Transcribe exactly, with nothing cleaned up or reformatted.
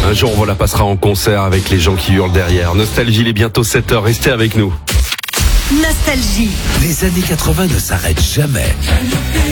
Un jour, on la passera en concert avec les gens qui hurlent derrière. Nostalgie, il est bientôt sept heures. Restez avec nous. Nostalgie. Les années quatre-vingts ne s'arrêtent jamais.